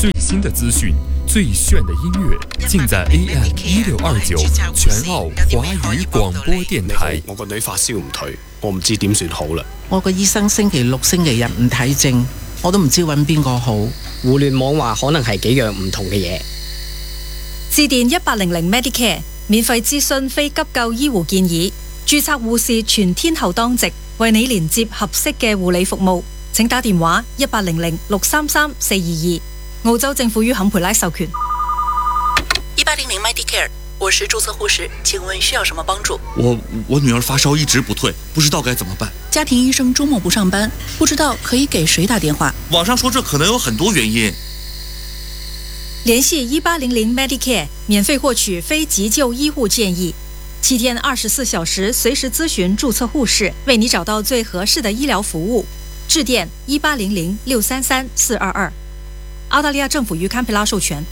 最新的资讯，最炫的音乐，尽在 AM1629全澳華語廣播電台。 我個女發燒唔退，我唔知點算好啦。 我個醫生星期六、星期日唔睇症，我都唔知揾邊個好。 互聯網話可能係幾樣唔同嘅嘢。 致電1800 Medicare， 免費諮詢非急救醫護建議，註冊護士全天候當值，為你連接合適嘅護理服務。請打電話1800-633-422。澳洲政府於坎培拉授權。 1800 Medicare， 我是注册护士，請問需要什麼幫助？ 我女兒發燒一直不退，不知道該怎麼辦。 家庭醫生周末不上班，不知道可以給誰打電話。 網上說這可能有很多原因。 聯繫1800 Medicare， 免費獲取非急救醫護建議，7天24小時隨時諮詢註冊護士，為你找到最合適的醫療服務。致電1800-633-422。澳大利亞政府於堪培拉授權。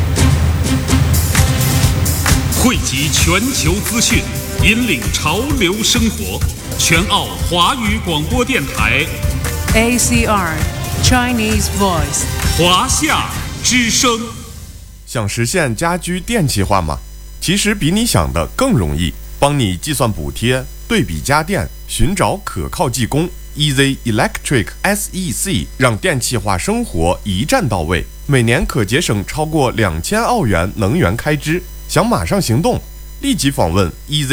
匯集全球資訊，引領潮流生活。全澳華語廣播電台 ACR Chinese Voice 華夏之聲。 想實現家居電氣化嗎？其實比你想的更容易，幫你計算補貼，對比家電，尋找可靠技工。Easy Electric SEC 讓電氣化生活一站到位，每年可節省超過2000澳元能源開支。想馬上行動，立即訪問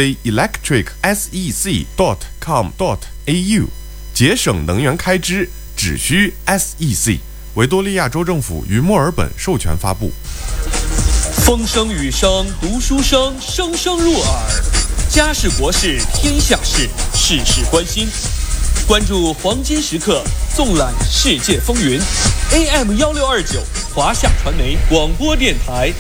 easyelectricsec.com.au， 節省能源開支只需 SEC。維多利亞州政府於墨爾本授權發布。 風聲雨聲讀書聲，聲聲入耳。家事國事天下事，事事關心。關注黃金時刻，縱覽世界風雲。AM1629華夏傳媒廣播電台，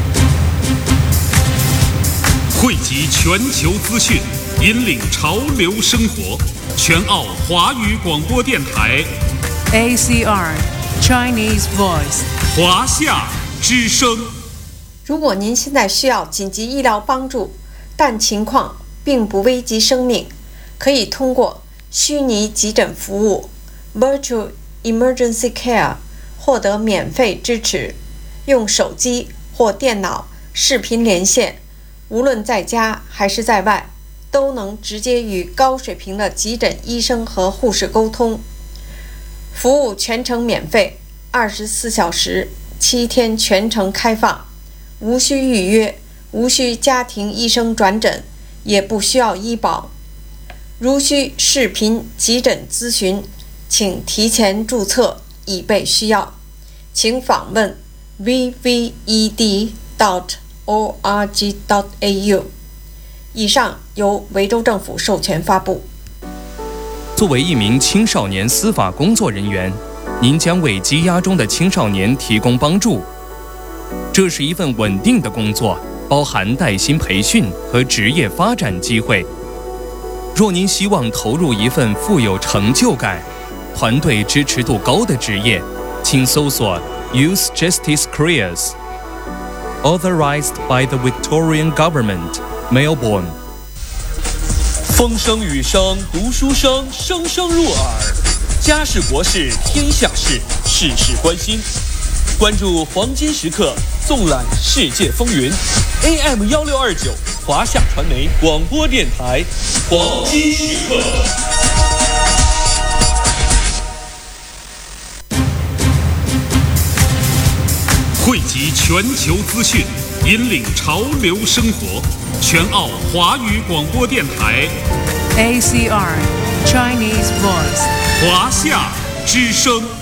匯集全球資訊，引領潮流生活。全澳華語廣播電台 ACR Chinese Voice 華夏之聲。 如果您現在需要緊急醫療幫助，但情況並不危及生命，可以通過虛擬急診服務 Virtual Emergency Care 獲得免費支持，用手機或電腦視頻連線，無論在家還是在外，都能直接與高水平的急診醫生和護士溝通。服務全程免費，24小時7天全程開放，無需預約，無需家庭醫生轉診，也不需要醫保。如需視頻急診諮詢，請提前註冊，以備需要。請訪問 vved.org.au。以上由維州政府授權發布。 作為一名青少年司法工作人員，您將為羈押中的青少年提供幫助。這是一份穩定的工作，包含帶薪培訓和職業發展機會。若您希望投入一份富有成就感、團隊支持度高的職業，請搜索 Youth Justice Careers。 Authorized by the Victorian Government, Melbourne。 風聲雨聲讀書聲，聲聲入耳。家事國事天下事，事事關心。關注黃金時刻，縱覽世界風雲。AM1629華夏傳媒廣播電台，黃金時刻。 匯集全球資訊，引領潮流生活。全澳華語廣播電台 ACR Chinese Voice 華夏之聲。